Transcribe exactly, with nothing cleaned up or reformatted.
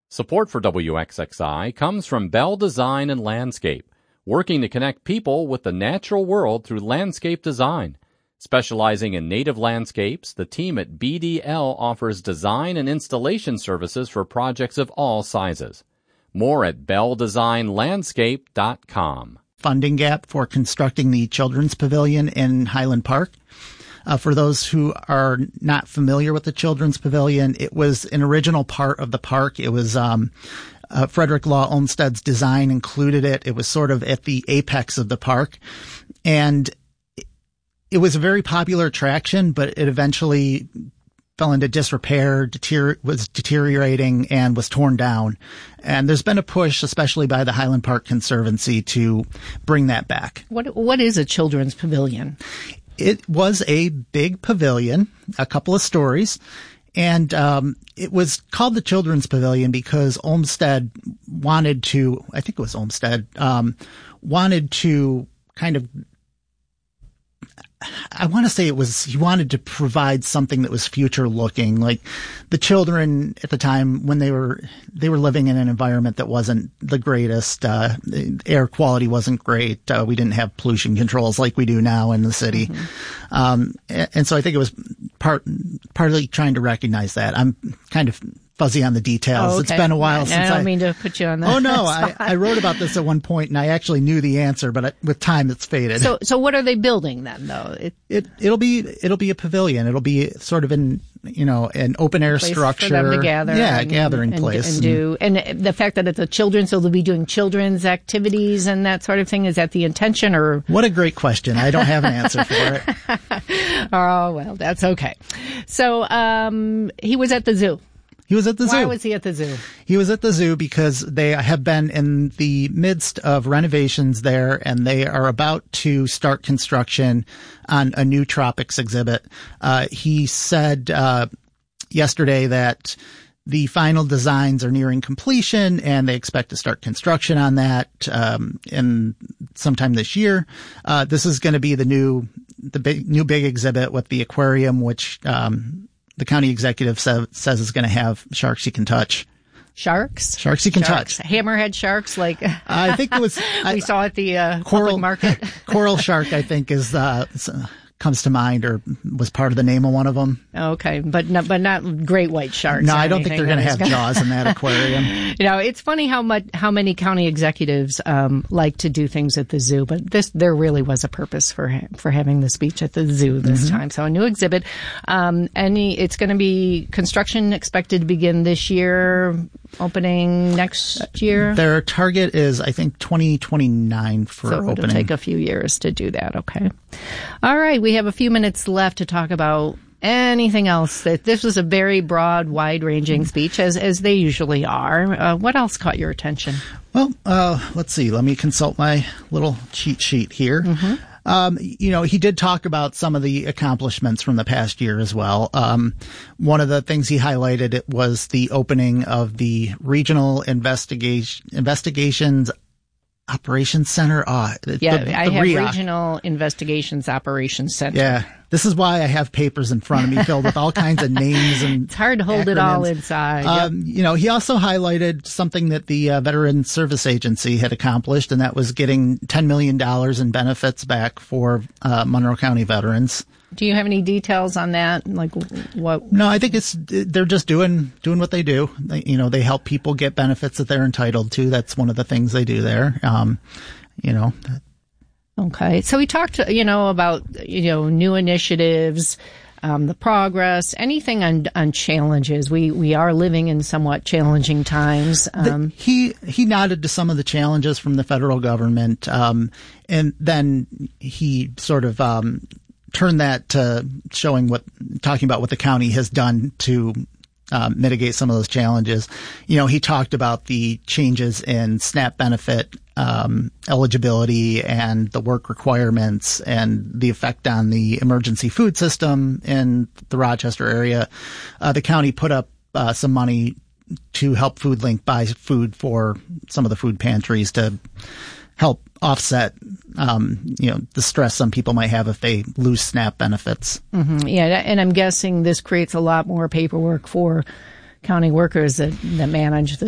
Support for W X X I comes from Bell Design and Landscape, working to connect people with the natural world through landscape design. Specializing in native landscapes, the team at B D L offers design and installation services for projects of all sizes. More at bell design landscape dot com. Funding gap for constructing the Children's Pavilion in Highland Park. Uh, for those who are not familiar with the Children's Pavilion, it was an original part of the park. It was um, uh, Frederick Law Olmsted's design included it. It was sort of at the apex of the park. And it was a very popular attraction, but it eventually fell into disrepair, deter- was deteriorating, and was torn down. And there's been a push, especially by the Highland Park Conservancy, to bring that back. What What is a Children's Pavilion? It was a big pavilion, a couple of stories, and um, it was called the Children's Pavilion because Olmsted wanted to, I think it was Olmsted, um, wanted to kind of, I want to say it was, he wanted to provide something that was future looking. Like the children at the time when they were, they were living in an environment that wasn't the greatest, uh, air quality wasn't great. Uh, we didn't have pollution controls like we do now in the city. Mm-hmm. Um, and, and so I think it was part, partly trying to recognize that. I'm kind of fuzzy on the details. Oh, okay. It's been a while since I... I don't mean to put you on that. Oh, no. I, I wrote about this at one point, and I actually knew the answer, but I, with time, it's faded. So so what are they building then, though? It, it, it'll be it'll be a pavilion. It'll be sort of an, you know, an open-air structure. For them to gather. Yeah, and, a gathering and, place. And, do, and the fact that it's a children's, so they'll be doing children's activities and that sort of thing, is that the intention? Or What a great question. I don't have an answer for it. Oh, well, that's okay. So um he was at the zoo. He was at the zoo. Why was he at the zoo? He was at the zoo because they have been in the midst of renovations there, and they are about to start construction on a new tropics exhibit. Uh, he said uh, yesterday that the final designs are nearing completion, and they expect to start construction on that um, in sometime this year. Uh, this is going to be the new, the big, new big exhibit with the aquarium, which um, the county executive sa- says is going to have sharks you can touch. Sharks? Sharks you can sharks. touch. Hammerhead sharks, like I think it was. we I, saw at the uh, coral public market. Coral shark, I think, is uh, comes to mind, or was part of the name of one of them. Okay, but not, but not great white sharks. No, I don't think they're going to have gonna... jaws in that aquarium. You know, it's funny how much how many county executives um, like to do things at the zoo, but this there really was a purpose for ha- for having the speech at the zoo this mm-hmm. time. So a new exhibit, um, and it's going to be construction expected to begin this year, opening next year. Their target is, I think, twenty twenty-nine for so opening. It'll take a few years to do that. Okay, all right. We have a few minutes left to talk about anything else. That this was a very broad, wide-ranging speech, as as they usually are. Uh, what else caught your attention? Well, uh, let's see. Let me consult my little cheat sheet here. Mm-hmm. Um, you know, he did talk about some of the accomplishments from the past year as well. Um, one of the things he highlighted it was the opening of the Regional Investigation Investigations Operations Center. Ah, the, yeah, the, the I have REOC. Regional Investigations Operations Center. Yeah. This is why I have papers in front of me filled with all kinds of names and it's hard to hold acronyms. It all inside. Um, yep. You know, he also highlighted something that the uh, Veteran Service Agency had accomplished, and that was getting ten million dollars in benefits back for uh, Monroe County veterans. Do you have any details on that? Like what? No, I think it's they're just doing doing what they do. They, you know, they help people get benefits that they're entitled to. That's one of the things they do there. Um, you know. Okay, so we talked, you know, about you know new initiatives, um, the progress, anything on on challenges. We we are living in somewhat challenging times. Um, the, he he nodded to some of the challenges from the federal government, um, and then he sort of um, turned that to showing what, talking about what the county has done to um, mitigate some of those challenges. You know, he talked about the changes in SNAP benefit um, eligibility and the work requirements and the effect on the emergency food system in the Rochester area. Uh, the county put up uh, some money to help FoodLink buy food for some of the food pantries to help offset, um, you know, the stress some people might have if they lose SNAP benefits. Mm-hmm. Yeah, and I'm guessing this creates a lot more paperwork for county workers that, that manage the